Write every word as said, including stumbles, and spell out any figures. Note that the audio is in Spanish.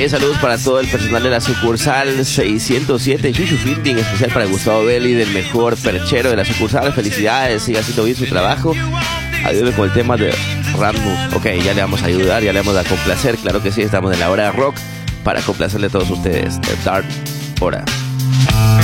También saludos para todo el personal de la sucursal seiscientos siete, Chuchu Fielding, especial para Gustavo Belli, del mejor perchero de la sucursal. Felicidades, siga haciendo bien su trabajo. Ayúdeme con el tema de Randmus. Ok, ya le vamos a ayudar, ya le vamos a complacer. Claro que sí, estamos en la hora de rock para complacerle a todos ustedes. The Dark Hora.